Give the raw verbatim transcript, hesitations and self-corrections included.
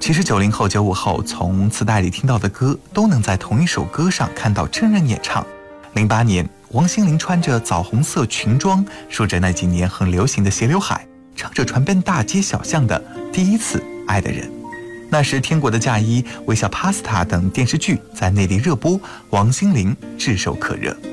其实九零后、九五后从磁带里听到的歌，都能在同一首歌上看到真人演唱。零八年，王心凌穿着枣红色裙装，梳着那几年很流行的斜刘海，唱着传遍大街小巷的《第一次爱的人》。那时，《天国的嫁衣》、《微笑 Pasta》等电视剧在内地热播，王心凌炙手可热。